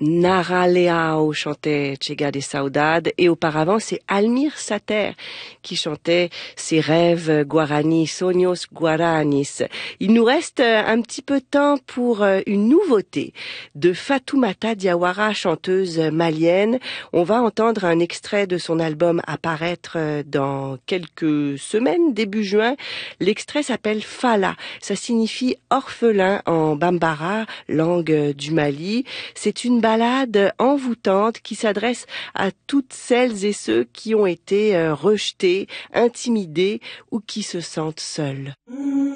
Nara Leao chantait Chega de Saudade et auparavant c'est Almir Sater qui chantait ses rêves Guarani, Sonhos Guaranis. Il nous reste un petit peu de temps pour une nouveauté de Fatoumata Diawara, chanteuse malienne. On va entendre un extrait de son album à paraître dans quelques semaines, début juin. L'extrait s'appelle Fala. Ça signifie orphelin en bambara, langue du Mali. C'est une ballade envoûtante qui s'adresse à toutes celles et ceux qui ont été rejetés, intimidés ou qui se sentent seuls.